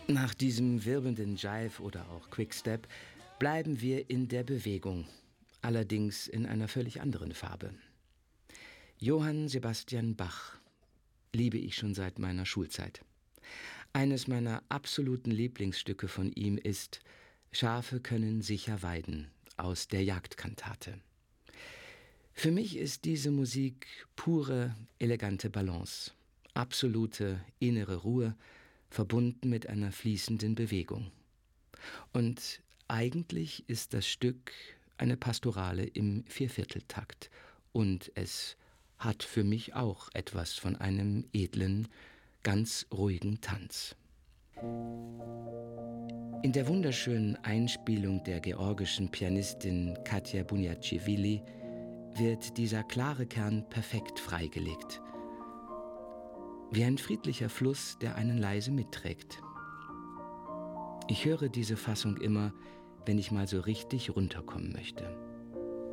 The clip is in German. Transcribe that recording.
Nach diesem wirbelnden Jive oder auch Quickstep bleiben wir in der Bewegung, allerdings in einer völlig anderen Farbe. Johann Sebastian Bach liebe ich schon seit meiner Schulzeit. Eines meiner absoluten Lieblingsstücke von ihm ist »Schafe können sicher weiden« aus der Jagdkantate. Für mich ist diese Musik pure, elegante Balance, absolute innere Ruhe, verbunden mit einer fließenden Bewegung. Und eigentlich ist das Stück eine Pastorale im Viervierteltakt und es hat für mich auch etwas von einem edlen, ganz ruhigen Tanz. In der wunderschönen Einspielung der georgischen Pianistin Katja Bunjatschewili wird dieser klare Kern perfekt freigelegt. Wie ein friedlicher Fluss, der einen leise mitträgt. Ich höre diese Fassung immer, wenn ich mal so richtig runterkommen möchte.